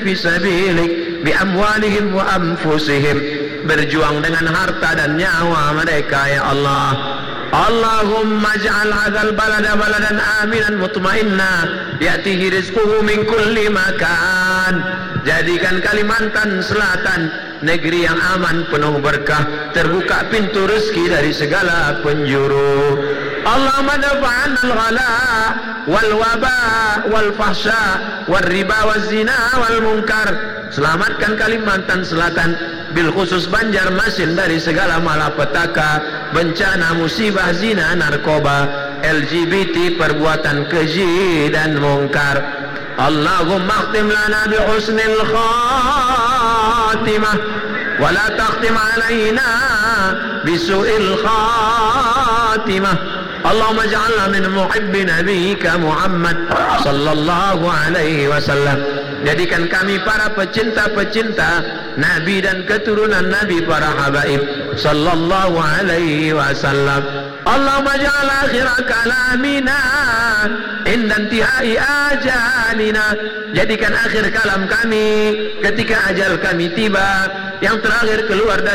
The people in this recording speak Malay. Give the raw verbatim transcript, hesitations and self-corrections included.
fisabilik bi amwalihim wa anfusihim, berjuang dengan harta dan nyawa mereka ya Allah. Allahumma ij'al hadzal balada baladan aminan mutmainna ya'tihi rizquhu min kulli makan. Jadikan Kalimantan Selatan negeri yang aman, penuh berkah, terbuka pintu rezeki dari segala penjuru. Allahumma dafa'an al-ghala wal waba wal fahsya wal riba wal zina wal munkar. Selamatkan Kalimantan Selatan, bil khusus Banjarmasin, dari segala malapetaka, bencana, musibah, zina, narkoba, L G B T, perbuatan keji dan mungkar. Allahumma akhtim lana bi husnil khatimah wa la takhtim alaina bi su'il khatimah. Allahumma ja'alna min muhibbi nabiyyika Muhammad sallallahu alaihi wasallam. Jadikan kami para pecinta-pecinta Nabi dan keturunan Nabi, para habaib sallallahu alaihi wasallam. Allahumma ja'al akhir kalamina inda intihai ajalina. Jadikan akhir kalam kami ketika ajal kami tiba, yang terakhir keluar dari